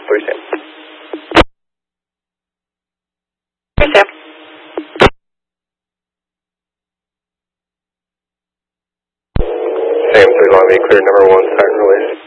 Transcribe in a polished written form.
3 Sam. 3 Sam. Sam 3 Long, clear number 1, siren release.